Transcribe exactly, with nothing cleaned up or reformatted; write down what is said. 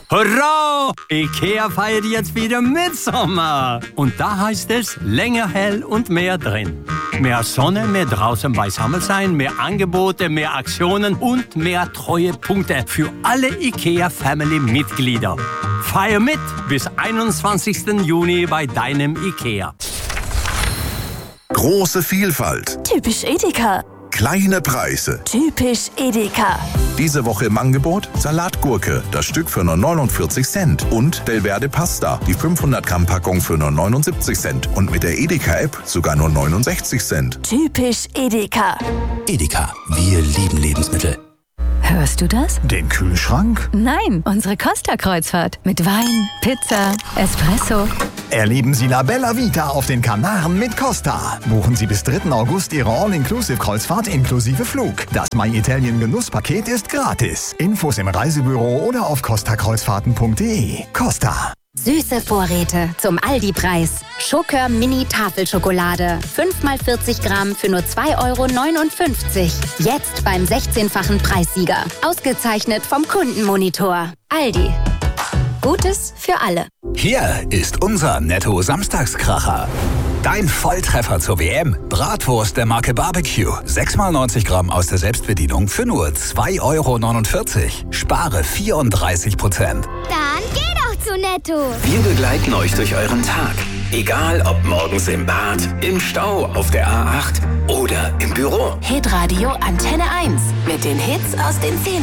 Hurra! IKEA feiert jetzt wieder Mitsommer. Und da heißt es länger hell und mehr drin. Mehr Sonne, mehr draußen beisammen sein, mehr Angebote, mehr Aktionen und mehr Treuepunkte für alle IKEA-Family-Mitglieder. Feier mit bis einundzwanzigsten Juni bei deinem IKEA. Große Vielfalt. Typisch Edeka. Kleine Preise. Typisch Edeka. Diese Woche im Angebot Salatgurke, das Stück für nur neunundvierzig Cent. Und Delverde Pasta, die fünfhundert Gramm Packung für nur neunundsiebzig Cent. Und mit der Edeka-App sogar nur neunundsechzig Cent. Typisch Edeka. Edeka, wir lieben Lebensmittel. Hörst du das? Den Kühlschrank? Nein, unsere Costa-Kreuzfahrt. Mit Wein, Pizza, Espresso. Erleben Sie La Bella Vita auf den Kanaren mit Costa. Buchen Sie bis dritten August Ihre All-Inclusive-Kreuzfahrt inklusive Flug. Das My Italien Genusspaket ist gratis. Infos im Reisebüro oder auf costa kreuzfahrten punkt de. Costa. Süße Vorräte zum Aldi-Preis. Schokör Mini Tafelschokolade. fünf mal vierzig Gramm für nur zwei Euro neunundfünfzig. Jetzt beim sechzehnfachen Preissieger. Ausgezeichnet vom Kundenmonitor. Aldi. Gutes für alle. Hier ist unser Netto-Samstagskracher. Dein Volltreffer zur W M. Bratwurst der Marke Barbecue. sechs mal neunzig Gramm aus der Selbstbedienung für nur zwei Euro neunundvierzig. Spare vierunddreißig Prozent. Dann geh doch zu Netto. Wir begleiten euch durch euren Tag. Egal ob morgens im Bad, im Stau, auf der A acht oder im Büro. Hitradio Antenne eins. Mit den Hits aus den Zehn